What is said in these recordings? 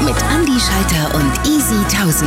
Mit Andi Schalter und Easy 1000.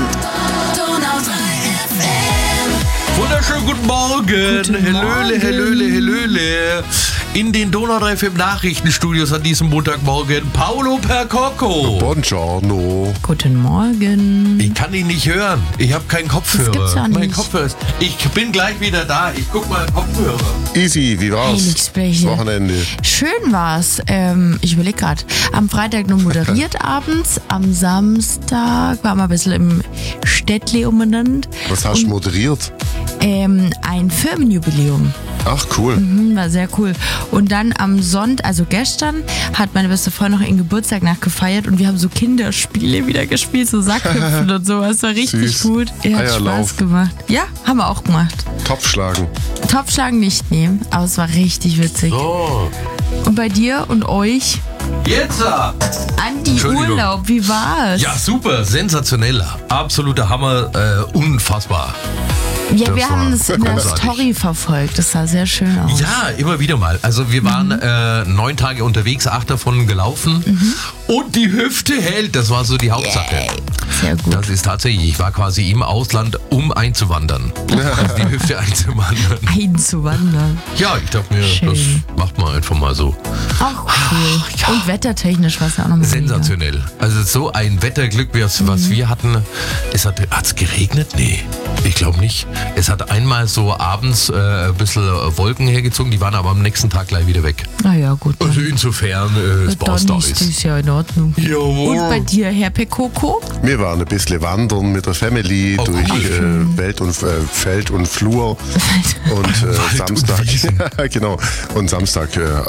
Wunderschönen guten Morgen. Hellöle. In den Donau 3 FM Nachrichtenstudios an diesem Montagmorgen Paolo Percocco. Buongiorno. Guten Morgen. Ich kann ihn nicht hören. Ich habe keinen Kopfhörer. Das gibt's ja nicht. Mein Kopfhörer ist. Ich bin gleich wieder da. Ich guck mal Kopfhörer. Easy, wie war's? Heiligsbreche. Das Wochenende. Schön war's. Ich überlege gerade. Am Freitag nur moderiert abends. Am Samstag waren wir ein bisschen im Städtle umbenannt. Was hast du moderiert? Ein Firmenjubiläum. Ach, cool. War sehr cool. Und dann am Sonntag, also gestern, hat meine beste Freundin noch ihren Geburtstag nachgefeiert und wir haben so Kinderspiele wieder gespielt, so Sackhüpfen und sowas. War richtig Süß. gut. Hat Eierlauf. Spaß gemacht. Ja, haben wir auch gemacht. Topfschlagen. Topfschlagen nicht nehmen, aber es war richtig witzig. So, Und bei dir und euch? jetzt. Andi, Entschuldigung. Urlaub, wie war's? Ja, super. Sensationell. Absoluter Hammer. Unfassbar. Ja, das wir haben war es in der großartig. Story verfolgt. Das sah sehr schön aus. Ja, immer wieder mal. Also wir waren 9 Tage unterwegs, 8 davon gelaufen. Und die Hüfte hält. Das war so die Hauptsache. Yay. Sehr gut. Das ist tatsächlich, ich war quasi im Ausland, um einzuwandern. Also die Hüfte einzuwandern. Einzuwandern. Ja, ich dachte mir, Schön. das macht man einfach mal so. Auch cool. ja. Und wettertechnisch war es ja auch nochmal Sensationell. Also so ein Wetterglück, was wir hatten. Hat's geregnet? Nee, ich glaube nicht. Es hat einmal so abends ein bisschen Wolken hergezogen, die waren aber am nächsten Tag gleich wieder weg. Na ja, gut. Also insofern, es passt Dann ist alles. das ja in Ordnung. Jawohl. Und bei dir, Herr Percocco? Wir waren ein bisschen wandern mit der Family durch Welt und Feld und Flur. Und Samstag, Wiesen. genau. Und Samstag